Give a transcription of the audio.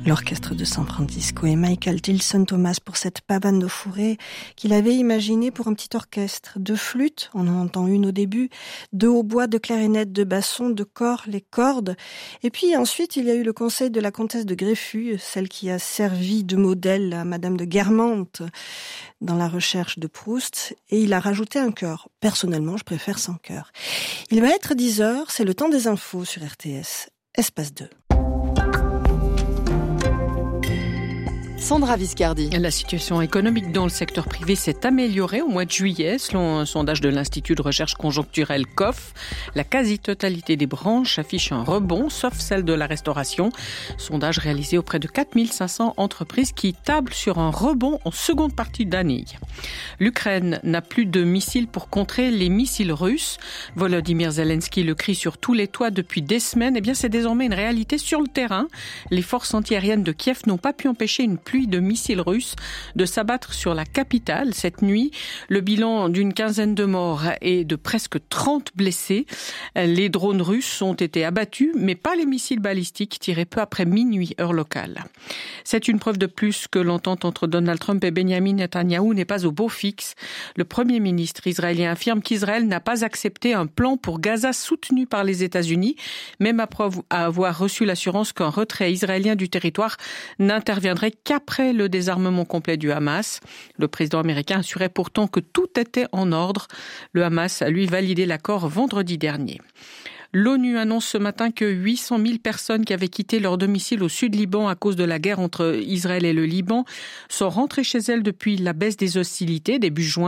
l'orchestre de San Francisco et Michael Tilson Thomas pour cette pavane de Fauré qu'il avait imaginée pour un petit orchestre. 2 flûtes, on en entend une au début, 2 hautbois, 2 clarinettes, 2 bassons, 2 corps, les cordes. Et puis ensuite, il y a eu le conseil de la comtesse de Greffus, celle qui a servi de modèle à Madame de Guermantes dans la recherche de Proust, et il a rajouté un chœur. Personnellement, je préfère sans chœur. Il va être 10h, c'est le temps des infos sur RTS, Espace 2. Sandra Viscardi. La situation économique dans le secteur privé s'est améliorée au mois de juillet, selon un sondage de l'Institut de recherche conjoncturelle COF. La quasi-totalité des branches affiche un rebond, sauf celle de la restauration. Sondage réalisé auprès de 4500 entreprises qui tablent sur un rebond en seconde partie d'année. L'Ukraine n'a plus de missiles pour contrer les missiles russes. Volodymyr Zelensky le crie sur tous les toits depuis des semaines. Eh bien, c'est désormais une réalité sur le terrain. Les forces antiaériennes de Kiev n'ont pas pu empêcher une pluie de missiles russes de s'abattre sur la capitale cette nuit. Le bilan d'une quinzaine de morts et de presque 30 blessés. Les drones russes ont été abattus, mais pas les missiles balistiques tirés peu après minuit, heure locale. C'est une preuve de plus que l'entente entre Donald Trump et Benjamin Netanyahou n'est pas au beau fixe. Le Premier ministre israélien affirme qu'Israël n'a pas accepté un plan pour Gaza soutenu par les États-Unis, même après avoir reçu l'assurance qu'un retrait israélien du territoire n'interviendrait qu'après le désarmement complet du Hamas. Le président américain assurait pourtant que tout était en ordre. Le Hamas a lui validé l'accord vendredi dernier. L'ONU annonce ce matin que 800 000 personnes qui avaient quitté leur domicile au sud Liban à cause de la guerre entre Israël et le Liban sont rentrées chez elles depuis la baisse des hostilités début juin.